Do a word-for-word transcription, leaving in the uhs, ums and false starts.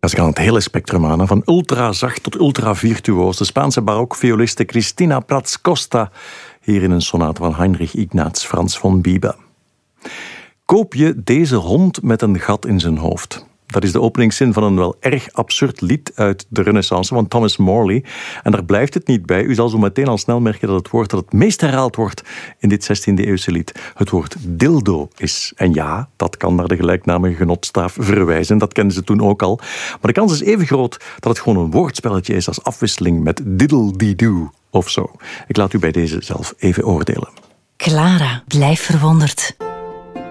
Ja, ze gaan het hele spectrum aan, hè. Van ultra zacht tot ultra virtuoos. De Spaanse barokvioliste Cristina Prats Costa, hier in een sonate van Heinrich Ignaz Franz von Biber. Koop je deze hond met een gat in zijn hoofd? Dat is de openingszin van een wel erg absurd lied uit de Renaissance van Thomas Morley. En daar blijft het niet bij. U zal zo meteen al snel merken dat het woord dat het meest herhaald wordt in dit zestiende-eeuwse lied het woord dildo is. En ja, dat kan naar de gelijknamige genotstaaf verwijzen. Dat kenden ze toen ook al. Maar de kans is even groot dat het gewoon een woordspelletje is als afwisseling met diddle-dee-doo of zo. Ik laat u bij deze zelf even oordelen. Clara, blijf verwonderd.